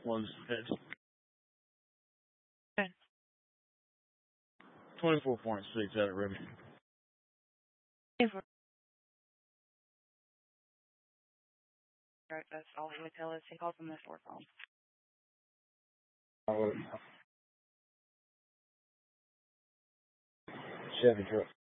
It's Okay. 24.6 out of Ruby. That's all he would tell us. He calls them the store phone. Chevy truck.